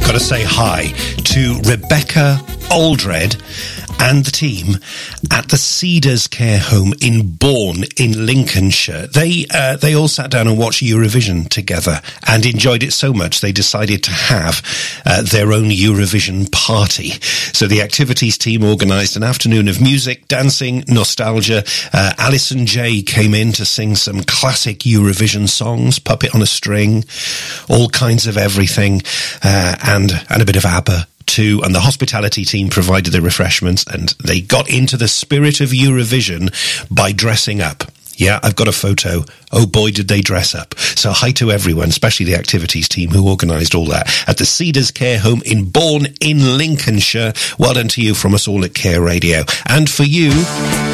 got to say hi to Rebecca Aldred and the team at the Cedars Care Home in Bourne in Lincolnshire. They all sat down and watched Eurovision together and enjoyed it so much they decided to have their own Eurovision party. So the activities team organised an afternoon of music, dancing, nostalgia. Alison Jay came in to sing some classic Eurovision songs, Puppet on a String, all kinds of everything, and a bit of ABBA too, and the hospitality team provided the refreshments, and they got into the spirit of Eurovision by dressing up. Yeah, I've got a photo. Oh boy, did they dress up. So hi to everyone, especially the activities team who organised all that at the Cedars Care Home in Bourne in Lincolnshire. Well done to you from us all at Care Radio. And for you...